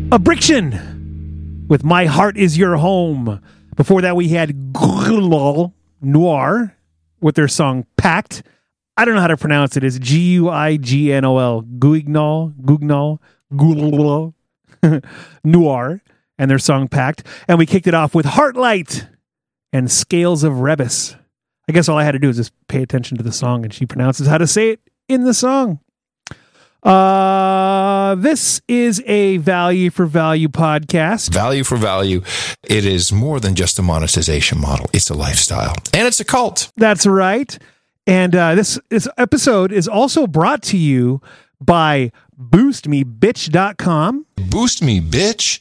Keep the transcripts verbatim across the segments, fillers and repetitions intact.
Abriction with My Heart Is Your Home. Before that, we had Guignol Noir with their song Pact. I don't know how to pronounce it. It's G U I G N O L. Guignol, Guignol, Guignol Noir and their song Pact. And we kicked it off with Heartlight and Scales of Rebus. I guess all I had to do is just pay attention to the song, and she pronounces how to say it in the song. Uh, this is a value for value podcast. Value for value. It is more than just a monetization model. It's a lifestyle, and it's a cult. That's right. And uh, this, this episode is also brought to you by boost me bitch dot com. Boost me, bitch.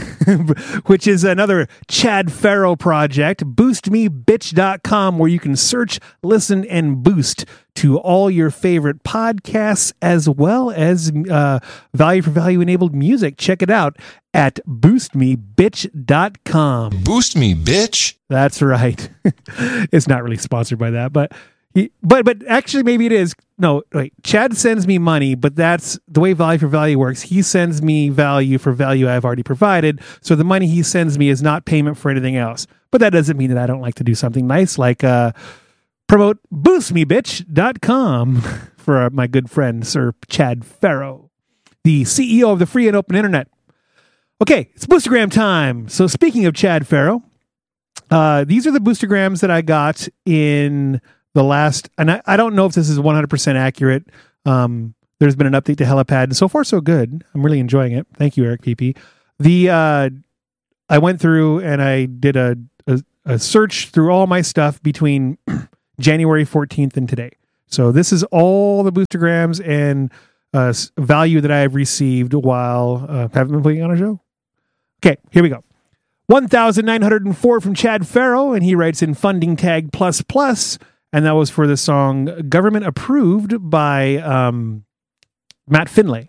Which is another Chad Farrow project, boost me bitch dot com, where you can search, listen, and boost to all your favorite podcasts as well as uh, value for value enabled music. Check it out at boost me bitch dot com. Boost me, bitch. That's right. It's not really sponsored by that, but he, but but actually maybe it is. No, wait. Chad sends me money, but that's the way value for value works. He sends me value for value I've already provided. So the money he sends me is not payment for anything else. But that doesn't mean that I don't like to do something nice like uh, promote boost me bitch dot com for uh, my good friend, Sir Chad Farrow, the C E O of the free and open internet. Okay, it's Boostergram time. So speaking of Chad Farrow, uh, these are the Boostergrams that I got in the last, and I, I don't know if this is one hundred percent accurate. Um, there's been an update to Helipad, and so far so good. I'm really enjoying it. Thank you, Eric P P. The uh, I went through and I did a, a, a search through all my stuff between January fourteenth and today. So this is all the Boostergrams and uh, value that I have received while uh, haven't been putting on a show. Okay, here we go. one thousand nine hundred four from Chad Farrow, and he writes in funding tag plus plus. And that was for the song Government Approved by um, Matt Finlay.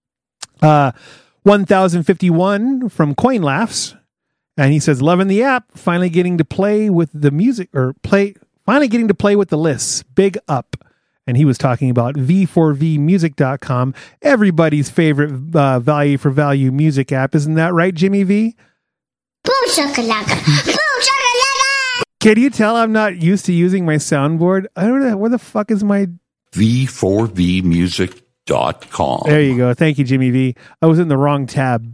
Uh, one thousand fifty-one from Coin Laughs. And he says, loving the app, finally getting to play with the music, or play, finally getting to play with the lists. Big up. And he was talking about v four v music dot com, everybody's favorite uh, value for value music app. Isn't that right, Jimmy V? Boom shakalaka. Boom shakalaka. Can you tell I'm not used to using my soundboard? I don't know. Where the fuck is my... v four v music dot com. There you go. Thank you, Jimmy V. I was in the wrong tab.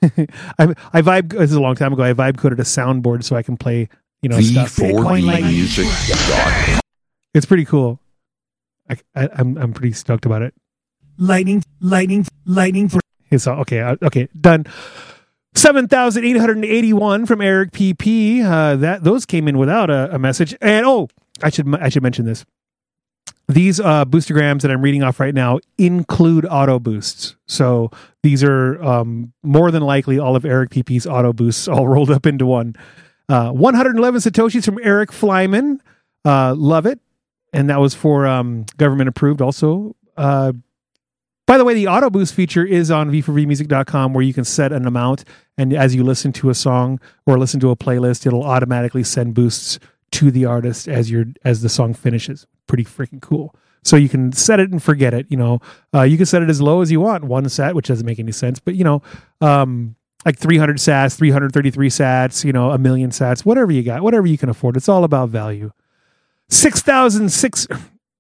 I, I vibe... This is a long time ago. I vibe coded a soundboard so I can play, you know, v stuff. four v music dot com. It's pretty cool. I, I, I'm I'm pretty stoked about it. Lightning, lightning, lightning. For it's all, okay, okay, done. seven thousand eight hundred eighty-one from Eric P P. Uh, that those came in without a, a message. And oh, I should I should mention this. These uh, Boostergrams that I'm reading off right now include auto boosts. So these are um, more than likely all of Eric P P's auto boosts all rolled up into one. Uh, one hundred eleven Satoshis from Eric Flyman. Uh, love it. And that was for um, government approved also. Uh, by the way, the auto boost feature is on v four v music dot com, where you can set an amount, and as you listen to a song or listen to a playlist, it'll automatically send boosts to the artist as your as the song finishes. Pretty freaking cool. So you can set it and forget it. You know, uh, you can set it as low as you want, one sat, which doesn't make any sense. But you know, um, like three hundred sats, three hundred thirty-three sats, you know, a million sats, whatever you got, whatever you can afford. It's all about value. Six thousand six.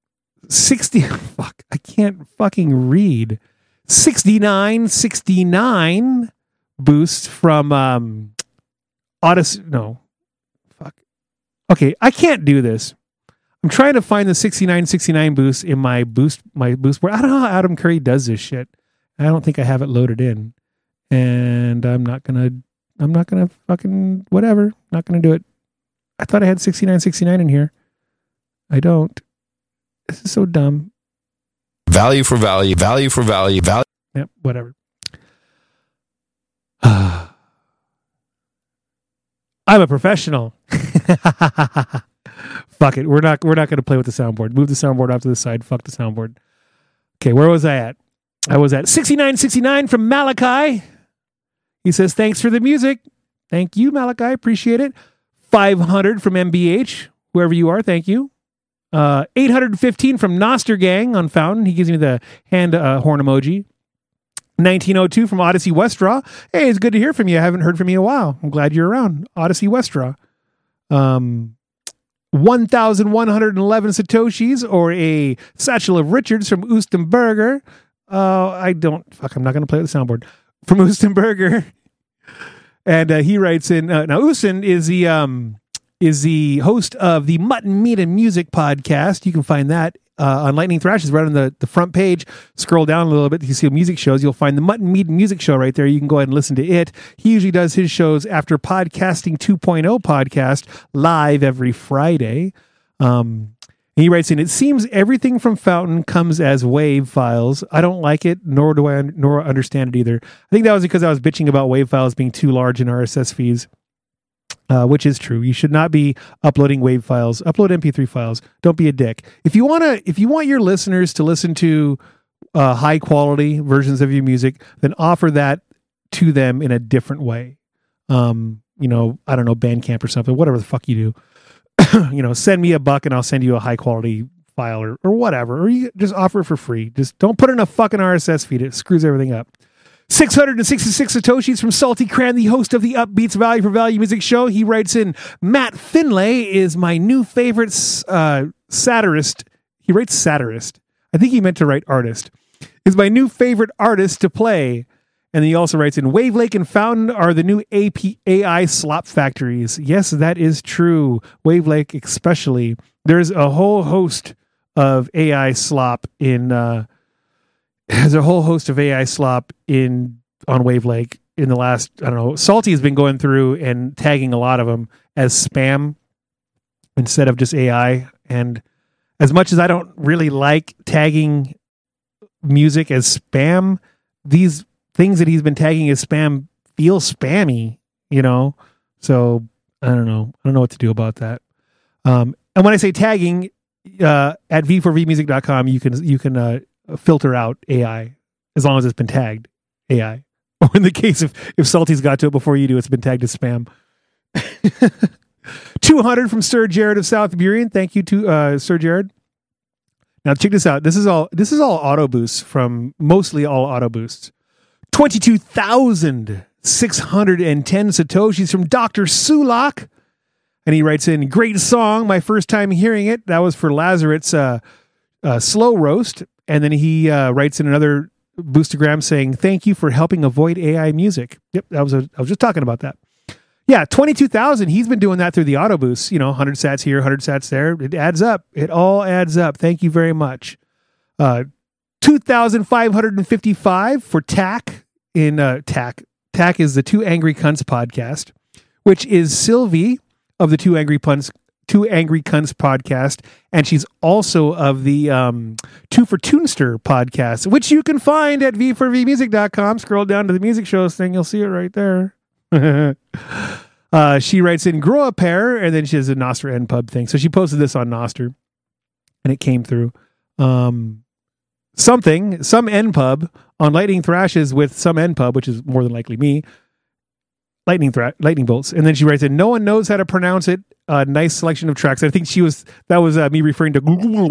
sixty fuck I can't fucking read sixty-nine sixty-nine boost from um Odyssey. No fuck okay I can't do this. I'm trying to find the sixty-nine sixty-nine boost in my boost my boost board. I don't know how Adam Curry does this shit. I don't think I have it loaded in, and I'm not gonna I'm not gonna fucking whatever not gonna do it. I thought I had sixty-nine sixty-nine in here. I don't. This is so dumb. Value for value, value for value, value. Yep, whatever. I'm a professional. Fuck it. We're not we're not going to play with the soundboard. Move the soundboard off to the side. Fuck the soundboard. Okay, where was I at? I was at sixty-nine sixty-nine from Malachi. He says, thanks for the music. Thank you, Malachi. Appreciate it. five hundred from M B H. Whoever you are, thank you. Uh, eight hundred fifteen from Noster Gang on Fountain. He gives me the hand uh, horn emoji. nineteen oh two from Odyssey Westraw. Hey, it's good to hear from you. I haven't heard from you in a while. I'm glad you're around. Odyssey Westraw. Um, one thousand one hundred eleven Satoshis, or a Satchel of Richards from Oostenberger. Uh, I don't, fuck, I'm not going to play with the soundboard. From Oostenberger. And uh, he writes in, uh, now Oosten is the, um, is the host of the Mutton, Meat, and Music podcast. You can find that uh, on Lightning Thrashes right on the, the front page. Scroll down a little bit. You see music shows. You'll find the Mutton, Meat, and Music show right there. You can go ahead and listen to it. He usually does his shows after Podcasting two point oh podcast live every Friday. Um, he writes in, it seems everything from Fountain comes as WAV files. I don't like it, nor do I un- nor understand it either. I think that was because I was bitching about WAV files being too large in R S S feeds. Uh, which is true. You should not be uploading WAV files. Upload M P three files. Don't be a dick. If you want to, if you want your listeners to listen to uh, high quality versions of your music, then offer that to them in a different way. Um, you know, I don't know, Bandcamp or something, whatever the fuck you do. You know, send me a buck and I'll send you a high quality file or, or whatever. Or you just offer it for free. Just don't put it in a fucking R S S feed. It screws everything up. six hundred sixty-six Satoshis from Salty Cran, the host of the Upbeats Value for Value Music Show. He writes in, Matt Finlay is my new favorite uh, satirist. He writes satirist. I think he meant to write artist. Is my new favorite artist to play. And he also writes in, Wavelake and Fountain are the new A P, A I slop factories. Yes, that is true. Wavelake especially. There's a whole host of A I slop in... Uh, There's a whole host of A I slop in on Wavelake in the last, I don't know, Salty has been going through and tagging a lot of them as spam instead of just A I. And as much as I don't really like tagging music as spam, these things that he's been tagging as spam feel spammy, you know? So I don't know. I don't know what to do about that. Um, and when I say tagging, uh, at v four v music dot com, you can, you can, uh, filter out A I as long as it's been tagged A I. Or in the case of if Salty's got to it before you do, it's been tagged as spam. two hundred from Sir Jared of South Burien. Thank you to uh, Sir Jared. Now check this out. This is all this is all auto boosts from mostly all auto boosts. twenty-two thousand six hundred ten Satoshis from Doctor Sulak. And he writes in, great song. My first time hearing it. That was for Lazaret's uh, uh, Slow Roast. And then he uh, writes in another boostagram saying, thank you for helping avoid A I music. Yep, that was a, I was just talking about that. Yeah, twenty-two thousand. He's been doing that through the auto boosts. You know, one hundred sats here, one hundred sats there. It adds up. It all adds up. Thank you very much. Uh, two thousand five hundred fifty-five for T A C in uh, T A C. T A C is the Two Angry Cunts podcast, which is Sylvie of the Two Angry Punts Two Angry Cunts podcast, and she's also of the um, Two for Tunester podcast, which you can find at v four v music dot com. Scroll down to the music shows thing, you'll see it right there. uh, she writes in, grow a pair, and then she has a Noster N Pub thing. So she posted this on Noster, and it came through. Um, something, some N Pub on Lightning Thrashes with some N Pub, which is more than likely me. Lightning thra- lightning bolts. And then she writes in, no one knows how to pronounce it. A uh, nice selection of tracks. I think she was, that was uh, me referring to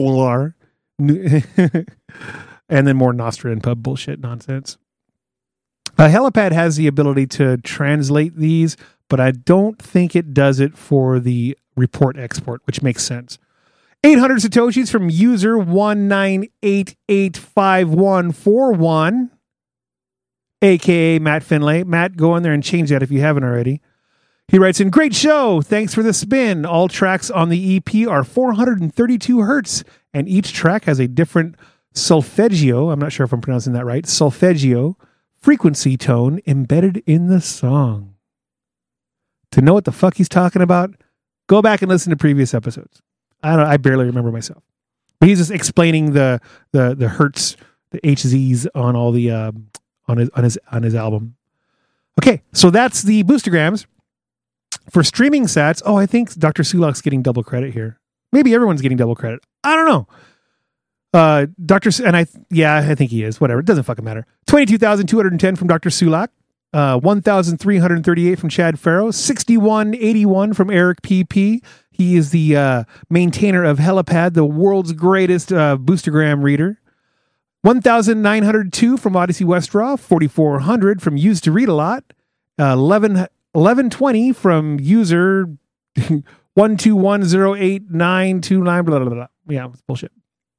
and then more Nostra and pub bullshit nonsense. Uh, Helipad has the ability to translate these, but I don't think it does it for the report export, which makes sense. eight hundred Satoshis from user one nine eight eight five one four one. A K A Matt Finlay. Matt, go in there and change that if you haven't already. He writes in, great show. Thanks for the spin. All tracks on the E P are four hundred thirty-two hertz, and each track has a different solfeggio. I'm not sure if I'm pronouncing that right. Solfeggio frequency tone embedded in the song. To know what the fuck he's talking about, go back and listen to previous episodes. I don't. I barely remember myself. But he's just explaining the the the hertz, the H Zs on all the um, on his on his on his album. Okay, so that's the boostergrams. For streaming sats, oh, I think Doctor Sulak's getting double credit here. Maybe everyone's getting double credit. I don't know. Uh, Doctor and I, yeah, I think he is. Whatever, it doesn't fucking matter. Twenty-two thousand two hundred ten from Doctor Sulak. Uh, one thousand three hundred thirty-eight from Chad Farrow. Sixty-one eighty-one from Eric P P. He is the uh, maintainer of Helipad, the world's greatest uh, boostergram reader. one thousand nine hundred two from Odyssey Westraw, forty-four hundred from Used to Read a Lot, uh, eleven, eleven twenty from user one two one zero eight nine two nine, blah, blah, blah. Yeah, it's bullshit.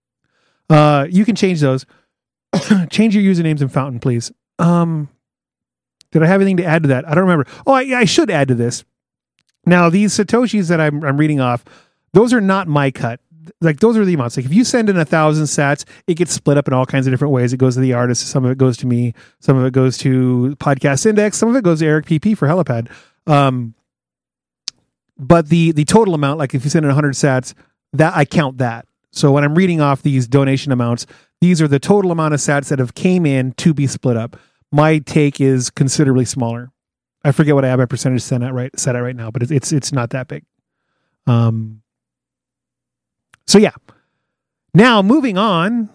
Uh, you can change those. Change your usernames in Fountain, please. Um, did I have anything to add to that? I don't remember. Oh, I, I should add to this. Now, these Satoshis that I'm, I'm reading off, those are not my cut. Like, those are the amounts. Like, if you send in a thousand sats, it gets split up in all kinds of different ways. It goes to the artist. Some of it goes to me. Some of it goes to Podcast Index. Some of it goes to Eric P P for Helipad. Um, but the the total amount, like if you send in one hundred sats, that I count that. So when I'm reading off these donation amounts, these are the total amount of sats that have came in to be split up. My take is considerably smaller. I forget what I have my percentage set at right set at right now, but it's it's it's not that big. Um. So yeah. Now moving on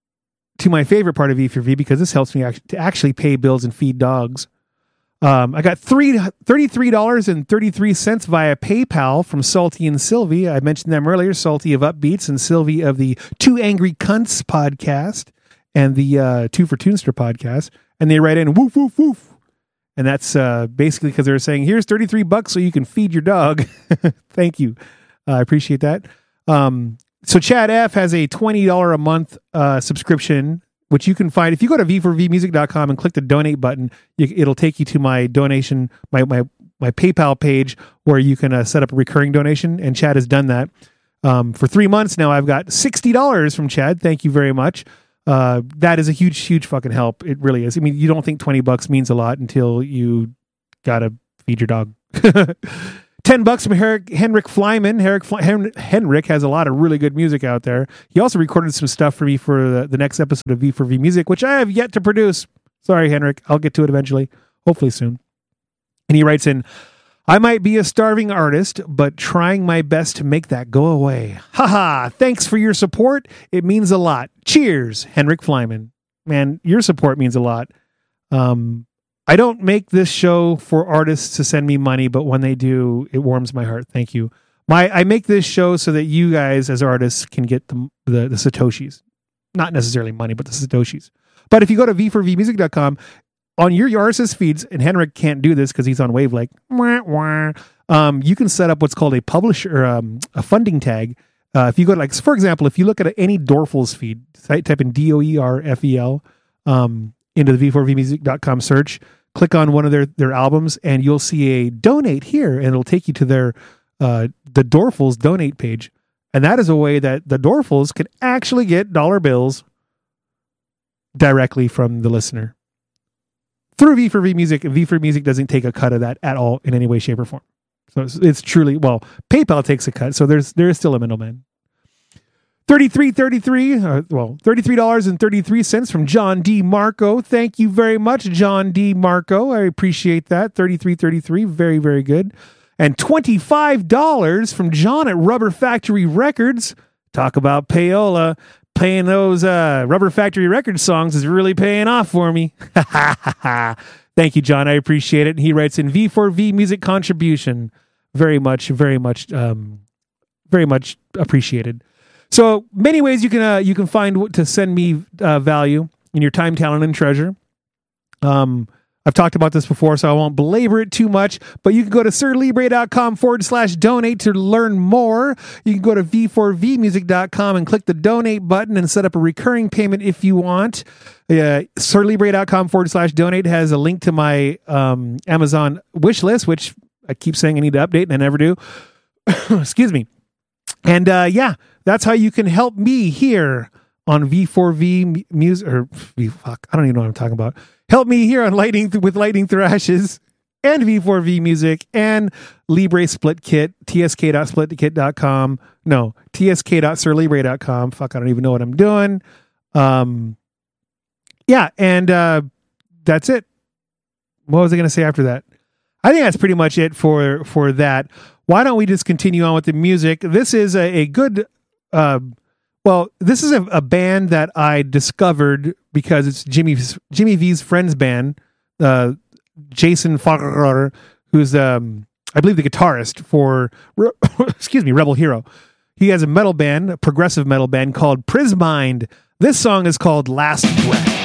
to my favorite part of V four V, because this helps me act- to actually pay bills and feed dogs. Um, I got three, thirty-three dollars and thirty-three cents via PayPal from Salty and Sylvie. I mentioned them earlier, Salty of Upbeats and Sylvie of the Two Angry Cunts podcast and the uh, Two for Toonster podcast. And they write in, woof, woof, woof. And that's uh, basically because they were saying, here's thirty-three bucks so you can feed your dog. Thank you. Uh, I appreciate that. Um, so Chad F has a twenty dollars a month uh, subscription, which you can find if you go to v four v music dot com and click the donate button. You, it'll take you to my donation, my my my PayPal page where you can uh, set up a recurring donation. And Chad has done that um, for three months now. I've got sixty dollars from Chad. Thank you very much. Uh, that is a huge, huge fucking help. It really is. I mean, you don't think twenty bucks means a lot until you gotta feed your dog. ten bucks from Herrick, Henrik Flyman. Herrick Fly, Hen, Henrik has a lot of really good music out there. He also recorded some stuff for me for the, the next episode of V four V Music, which I have yet to produce. Sorry, Henrik. I'll get to it eventually. Hopefully soon. And he writes in, I might be a starving artist, but trying my best to make that go away. Haha, thanks for your support. It means a lot. Cheers, Henrik Flyman. Man, your support means a lot. Um, I don't make this show for artists to send me money, but when they do, it warms my heart. Thank you. My I make this show so that you guys as artists can get the the, the Satoshis. Not necessarily money, but the Satoshis. But if you go to v four v music dot com, on your, your R S S feeds, and Henrik can't do this because he's on Wavelake, wah, wah, um, you can set up what's called a publisher, um, a funding tag. Uh, if you go to, like, for example, if you look at any Dorfels feed, type in D O E R F E L um, into the v four v music dot com search, click on one of their, their albums, and you'll see a donate here, and it'll take you to their uh, the Dorfels donate page. And that is a way that the Dorfels can actually get dollar bills directly from the listener. Through V four V Music, V four V Music doesn't take a cut of that at all in any way, shape, or form. So it's, it's truly, well, PayPal takes a cut, so there's there is still a middleman. thirty-three thirty-three, uh, well, thirty-three dollars and thirty-three cents from John D. Marco. Thank you very much, John D. Marco. I appreciate that. thirty-three thirty-three, very, very good. And twenty-five dollars from John at Rubber Factory Records. Talk about payola. Playing those uh, Rubber Factory Records songs is really paying off for me. Thank you, John. I appreciate it. And he writes in V four V Music Contribution. Very much, very much, um, very much appreciated. So many ways you can uh, you can find to send me uh, value in your time, talent, and treasure. Um, I've talked about this before, so I won't belabor it too much, but you can go to sirlibre.com forward slash donate to learn more. You can go to v four v music dot com and click the donate button and set up a recurring payment if you want. Uh, sirlibre.com forward slash donate has a link to my um, Amazon wish list, which I keep saying I need to update and I never do. Excuse me. And uh, yeah, that's how you can help me here on V four V Music, or V, fuck, I don't even know what I'm talking about. Help me here on Lightning with Lightning Thrashes and V four V Music and Libre Split Kit, t s k dot split kit dot com. No, t s k dot sir libre dot com. Fuck, I don't even know what I'm doing. Um, yeah, and uh, that's it. What was I going to say after that? I think that's pretty much it for, for that. Why don't we just continue on with the music? This is a, a good... Uh, Well, this is a, a band that I discovered because it's Jimmy Jimmy V's friend's band, uh, Jason Farrar, who's um, I believe the guitarist for excuse me Rebel Hero. He has a metal band, a progressive metal band called Prismind. This song is called Last Breath.